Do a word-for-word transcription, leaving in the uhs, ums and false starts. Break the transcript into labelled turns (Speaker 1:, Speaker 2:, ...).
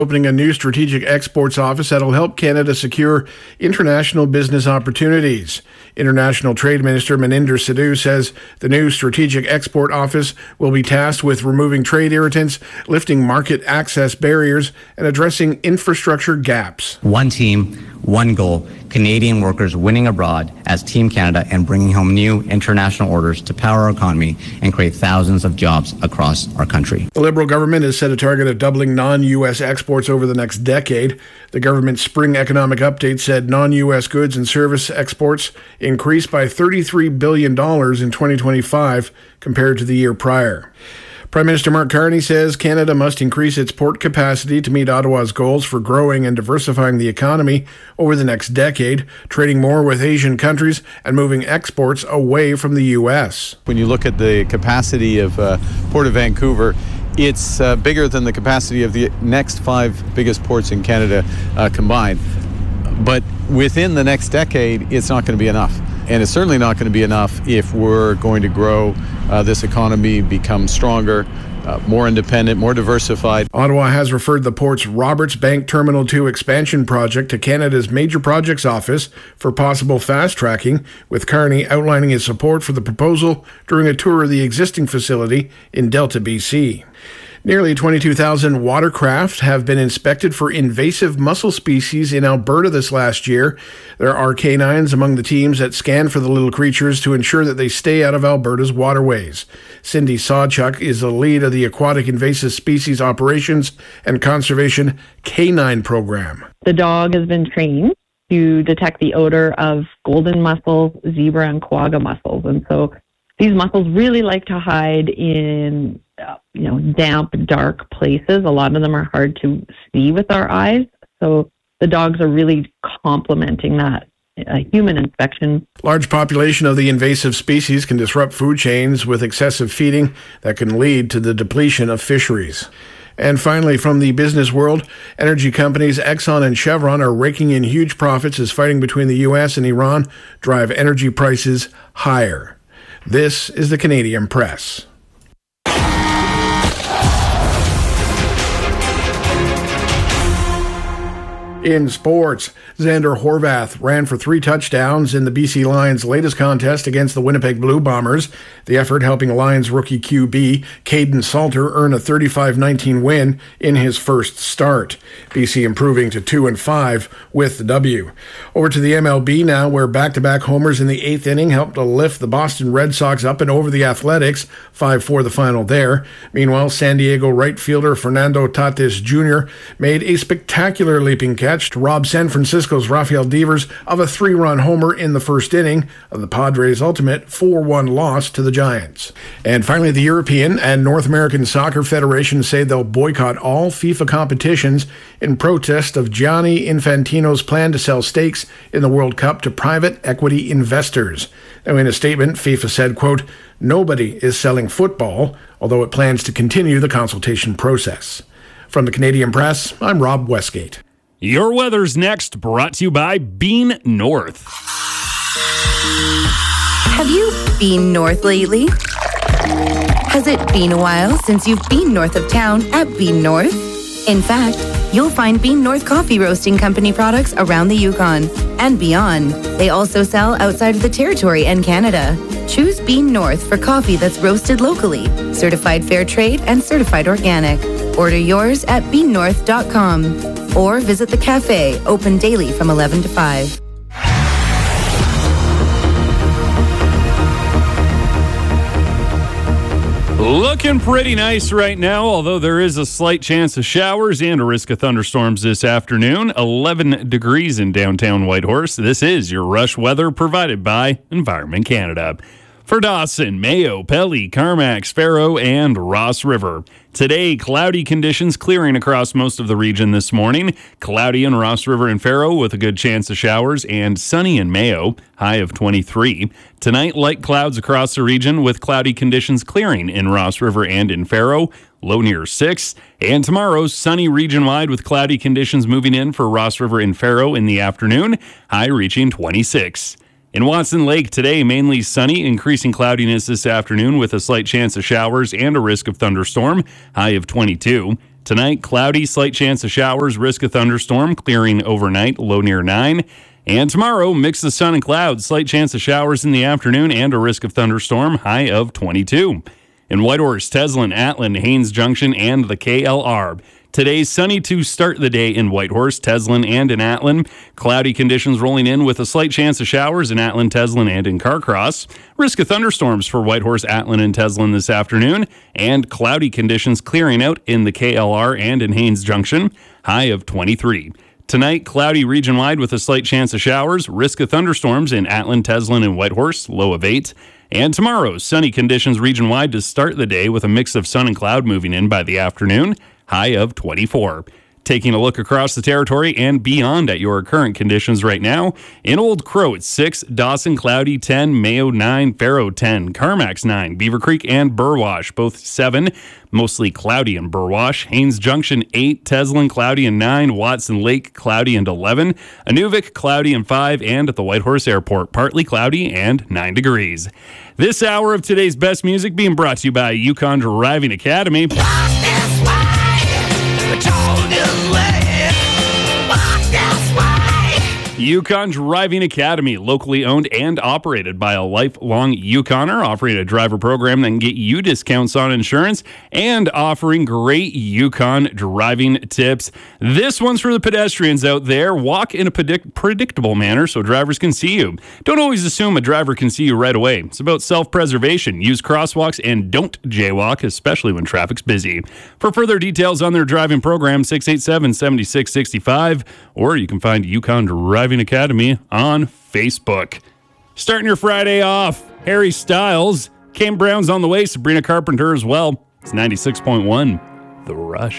Speaker 1: opening a new strategic exports office that'll help Canada secure international business opportunities. International Trade Minister Maninder Sidhu says the new strategic export office will be tasked with removing trade irritants, lifting market access barriers, and addressing infrastructure gaps.
Speaker 2: One team, one goal. Canadian workers winning abroad as Team Canada and bringing home new international orders to power our economy and create thousands of jobs across our country.
Speaker 1: The Liberal government has set a target of doubling non-U S exports over the next decade. The government's spring economic update said non-U S goods and service exports increased by thirty-three billion dollars in twenty twenty-five compared to the year prior. Prime Minister Mark Carney says Canada must increase its port capacity to meet Ottawa's goals for growing and diversifying the economy over the next decade, trading more with Asian countries and moving exports away from the U S.
Speaker 3: When you look at the capacity of uh, Port of Vancouver, it's uh, bigger than the capacity of the next five biggest ports in Canada uh, combined. But within the next decade, it's not going to be enough. And it's certainly not going to be enough if we're going to grow uh, this economy, become stronger, uh, more independent, more diversified.
Speaker 1: Ottawa has referred the port's Roberts Bank Terminal two expansion project to Canada's Major Projects Office for possible fast-tracking, with Carney outlining his support for the proposal during a tour of the existing facility in Delta, B C. Nearly twenty-two thousand watercraft have been inspected for invasive mussel species in Alberta this last year. There are canines among the teams that scan for the little creatures to ensure that they stay out of Alberta's waterways. Cindy Sawchuk is the lead of the Aquatic Invasive Species Operations and Conservation Canine Program.
Speaker 4: The dog has been trained to detect the odor of golden mussels, zebra, and quagga mussels. And so these mussels really like to hide in uh, you know, damp, dark places. A lot of them are hard to see with our eyes. So the dogs are really complementing that uh, human inspection.
Speaker 1: Large population of the invasive species can disrupt food chains with excessive feeding that can lead to the depletion of fisheries. And finally, from the business world, energy companies Exxon and Chevron are raking in huge profits as fighting between the U S and Iran drive energy prices higher. This is the Canadian Press. In sports, Xander Horvath ran for three touchdowns in the B C Lions' latest contest against the Winnipeg Blue Bombers. The effort helping Lions rookie Q B Caden Salter earn a thirty-five nineteen win in his first start. B C improving to two and five with the W. Over to the M L B now, where back-to-back homers in the eighth inning helped to lift the Boston Red Sox up and over the Athletics, five four the final there. Meanwhile, San Diego right fielder Fernando Tatis Junior made a spectacular leaping catch to rob San Francisco's Rafael Devers of a three-run homer in the first inning of the Padres' ultimate four one loss to the Giants. And finally, the European and North American Soccer Federations say they'll boycott all FIFA competitions in protest of Gianni Infantino's plan to sell stakes in the World Cup to private equity investors. Now, in a statement, FIFA said, quote, "Nobody is selling football, although it plans to continue the consultation process." From the Canadian Press, I'm Rob Westgate.
Speaker 5: Your weather's next, brought to you by Bean North.
Speaker 6: Have you been north lately? Has it been a while since you've been north of town at Bean North? In fact, you'll find Bean North Coffee Roasting Company products around the Yukon and beyond. They also sell outside of the territory and Canada. Choose Bean North for coffee that's roasted locally, certified fair trade, and certified organic. Order yours at bean north dot com or visit the cafe, open daily from eleven to five.
Speaker 5: Looking pretty nice right now, although there is a slight chance of showers and a risk of thunderstorms this afternoon. eleven degrees in downtown Whitehorse. This is your Rush weather provided by Environment Canada. For Dawson, Mayo, Pelly, Carmax, Faro, and Ross River. Today, cloudy conditions clearing across most of the region this morning. Cloudy in Ross River and Faro with a good chance of showers, and sunny in Mayo, high of twenty-three. Tonight, light clouds across the region with cloudy conditions clearing in Ross River and in Faro, low near six. And tomorrow, sunny region-wide with cloudy conditions moving in for Ross River and Faro in the afternoon, high reaching twenty-six. In Watson Lake today, mainly sunny, increasing cloudiness this afternoon with a slight chance of showers and a risk of thunderstorm, high of twenty-two. Tonight, cloudy, slight chance of showers, risk of thunderstorm, clearing overnight, low near nine. And tomorrow, mix of sun and clouds, slight chance of showers in the afternoon and a risk of thunderstorm, high of twenty-two. In Whitehorse, Teslin, Atlin, Haines Junction, and the K L R. Today's sunny to start the day in Whitehorse, Teslin, and in Atlin. Cloudy conditions rolling in with a slight chance of showers in Atlin, Teslin, and in Carcross. Risk of thunderstorms for Whitehorse, Atlin, and Teslin this afternoon. And cloudy conditions clearing out in the K L R and in Haines Junction. High of twenty-three. Tonight, cloudy region-wide with a slight chance of showers. Risk of thunderstorms in Atlin, Teslin, and Whitehorse. Low of eight. And tomorrow, sunny conditions region-wide to start the day with a mix of sun and cloud moving in by the afternoon. High of twenty-four. Taking a look across the territory and beyond at your current conditions right now. In Old Crow, it's six, Dawson, cloudy, ten, Mayo, nine, Faro, ten, Carmack's, nine, Beaver Creek, and Burwash, both seven, mostly cloudy in Burwash. Haines Junction, eight, Teslin, cloudy, and nine, Watson Lake, cloudy, and eleven, Inuvik, cloudy, and five, and at the Whitehorse Airport, partly cloudy and nine degrees. This hour of today's best music being brought to you by Yukon Driving Academy. Yukon Driving Academy, locally owned and operated by a lifelong Yukoner, offering a driver program that can get you discounts on insurance and offering great Yukon driving tips. This one's for the pedestrians out there. Walk in a predict- predictable manner so drivers can see you. Don't always assume a driver can see you right away. It's about self-preservation. Use crosswalks and don't jaywalk, especially when traffic's busy. For further details on their driving program, six eight seven, seven six six five, or you can find Yukon Driving Academy on Facebook. Starting your Friday off, Harry Styles, Kane Brown's on the way, Sabrina Carpenter as well. It's ninety-six point one, The Rush.